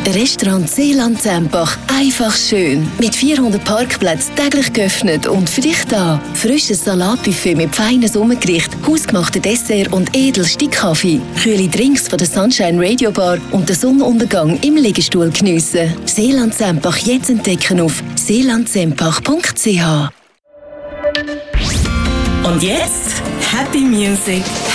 Restaurant Seeland Sempach. Einfach schön. Mit 400 Parkplätzen täglich geöffnet und für dich da. Frisches Salatbuffet mit feinen Sommergericht, hausgemachten Dessert und edelsten Kaffee. Kühle Drinks von der Sunshine Radio Bar und den Sonnenuntergang im Liegestuhl geniessen. Seeland Sempach jetzt entdecken auf seelandsempach.ch. Und jetzt Happy Music,